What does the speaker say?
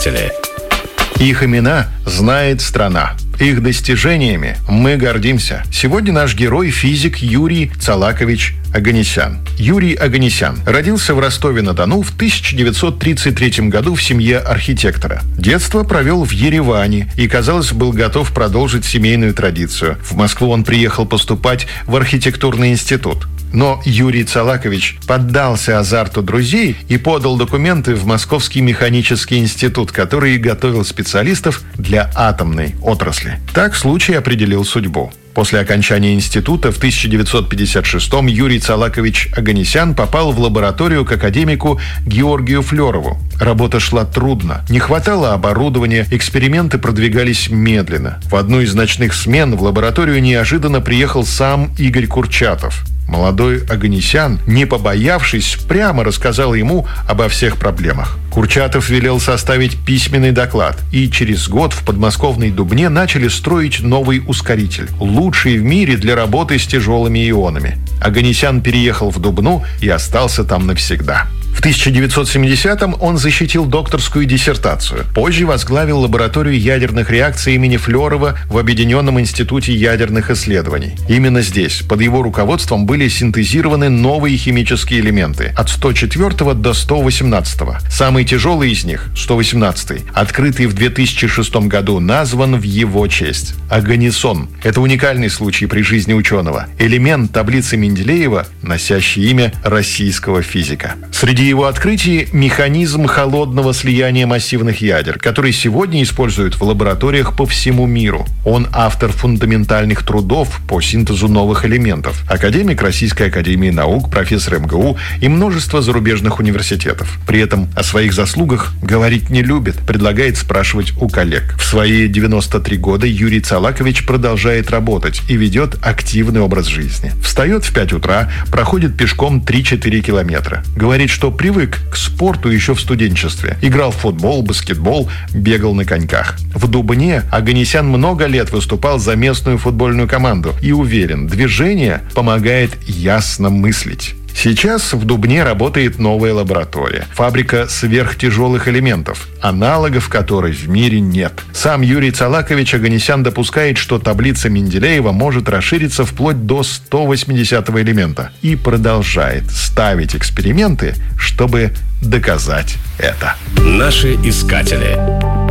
искатели. Их имена знает страна. Их достижениями мы гордимся. Сегодня наш герой – физик Юрий Цалакович Оганесян. Юрий Оганесян родился в Ростове-на-Дону в 1933 году в семье архитектора. Детство провел в Ереване и, казалось, был готов продолжить семейную традицию. В Москву он приехал поступать в архитектурный институт. Но Юрий Цалакович поддался азарту друзей и подал документы в Московский механический институт, который готовил специалистов для атомной отрасли. Так случай определил судьбу. После окончания института в 1956-м Юрий Цалакович Оганесян попал в лабораторию к академику Георгию Флёрову. Работа шла трудно, не хватало оборудования, эксперименты продвигались медленно. В одну из ночных смен в лабораторию неожиданно приехал сам Игорь Курчатов. Молодой Оганесян, не побоявшись, прямо рассказал ему обо всех проблемах. Курчатов велел составить письменный доклад, и через год в подмосковной Дубне начали строить новый ускоритель, лучший в мире для работы с тяжелыми ионами. Оганесян переехал в Дубну и остался там навсегда. В 1970-м он защитил докторскую диссертацию. Позже возглавил лабораторию ядерных реакций имени Флёрова в Объединенном институте ядерных исследований. Именно здесь, под его руководством, были синтезированы новые химические элементы от 104 до 118. Самый тяжелый из них, 118, открытый в 2006 году, назван в его честь – оганесон. Это уникальный случай при жизни ученого. Элемент таблицы Менделеева, носящий имя российского физика. Среди его открытий механизм холодного слияния массивных ядер, который сегодня используют в лабораториях по всему миру. Он автор фундаментальных трудов по синтезу новых элементов, академик Российской академии наук, профессор МГУ и множество зарубежных университетов. При этом о своих заслугах говорить не любит, предлагает спрашивать у коллег. В свои 93 года Юрий Цалакович продолжает работать и ведет активный образ жизни. Встает в 5 утра, проходит пешком 3-4 километра. Говорит, что привык к спорту еще в студенчестве. Играл в футбол, баскетбол, бегал на коньках. В Дубне Оганесян много лет выступал за местную футбольную команду и уверен, движение помогает ясно мыслить. Сейчас в Дубне работает новая лаборатория. Фабрика сверхтяжелых элементов, аналогов которой в мире нет. Сам Юрий Цалакович Оганесян допускает, что таблица Менделеева может расшириться вплоть до 180-го элемента и продолжает ставить эксперименты, чтобы доказать это. Наши искатели.